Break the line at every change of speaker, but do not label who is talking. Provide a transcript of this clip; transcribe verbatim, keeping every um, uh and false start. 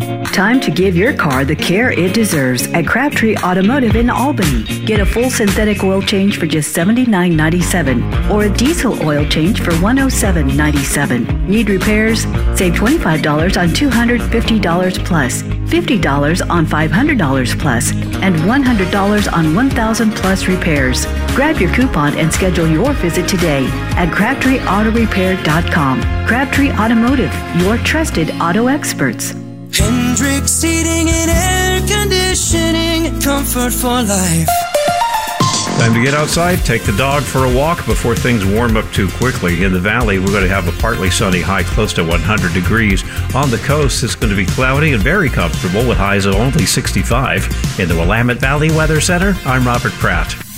Time to give your car the care it deserves at Crabtree Automotive in Albany. Get a full synthetic oil change for just seventy-nine ninety-seven or a diesel oil change for one hundred seven ninety-seven. Need repairs? Save twenty-five dollars on two hundred fifty dollars plus, fifty dollars on five hundred dollars plus, and one hundred dollars on one thousand plus repairs. Grab your coupon and schedule your visit today at crabtree auto repair dot com. Crabtree Automotive, your trusted auto experts.
Hendrix Heating and Air Conditioning, comfort for life.
Time to get outside, take the dog for a walk before things warm up too quickly. In the valley, we're going to have a partly sunny high close to one hundred degrees. On the coast, it's going to be cloudy and very comfortable with highs of only sixty-five. In the Willamette Valley Weather Center, I'm Robert Pratt.